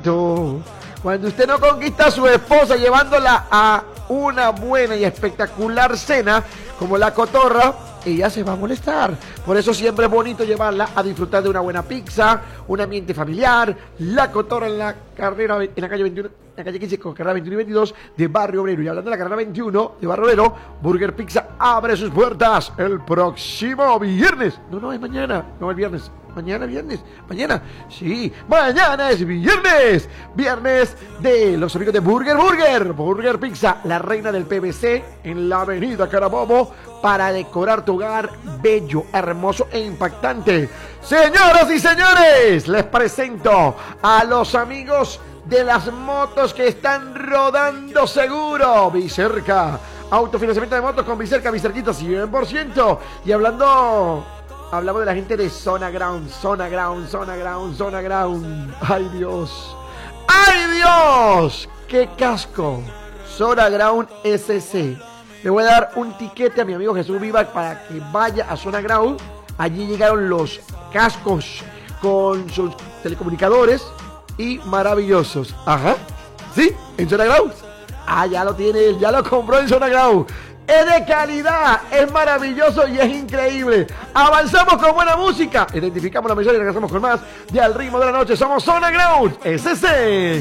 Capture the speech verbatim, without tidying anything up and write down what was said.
momento. Cuando usted no conquista a su esposa llevándola a una buena y espectacular cena, como la cotorra, ella se va a molestar. Por eso siempre es bonito llevarla a disfrutar de una buena pizza, un ambiente familiar. La cotorra en la carrera, en la calle veintiuno, en la calle quince, con carrera veintiuno y veintidós de Barrio Obrero. Y hablando de la carrera veintiuno de Barrio Obrero, Burger Pizza abre sus puertas el próximo viernes. No, no, es mañana, no el viernes. Mañana viernes, mañana, sí, mañana es viernes, viernes de los amigos de Burger Burger, Burger Pizza, la reina del P V C en la avenida Carabobo, para decorar tu hogar bello, hermoso e impactante. Señoras y señores, les presento a los amigos de las motos que están rodando seguro, Bicerca, autofinanciamiento de motos con Bicerca, Bicerquita cien por ciento, y hablando... Hablamos de la gente de Zona Ground, Zona Ground, Zona Ground, Zona Ground. ¡Ay, Dios! ¡Ay, Dios! ¡Qué casco! Zona Ground S C. Le voy a dar un tiquete a mi amigo Jesús Vivac para que vaya a Zona Ground. Allí llegaron los cascos con sus telecomunicadores y maravillosos. Ajá. ¿Sí? En Zona Ground. Ah, ya lo tiene, ya lo compró en Zona Ground. Es de calidad, es maravilloso y es increíble. Avanzamos con buena música, identificamos la mejor y regresamos con más de Al Ritmo de la Noche. Somos Zona Ground S C.